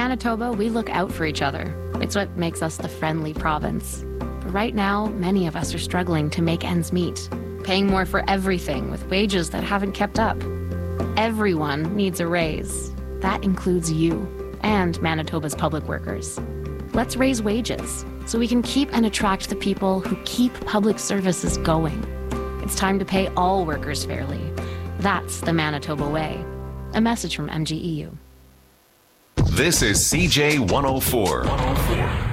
Manitoba, we look out for each other. It's what makes us the friendly province. But right now, many of us are struggling to make ends meet, paying more for everything with wages that haven't kept up. Everyone needs a raise. That includes you and Manitoba's public workers. Let's raise wages so we can keep and attract the people who keep public services going. It's time to pay all workers fairly. That's the Manitoba way. A message from MGEU. This is CJ 104.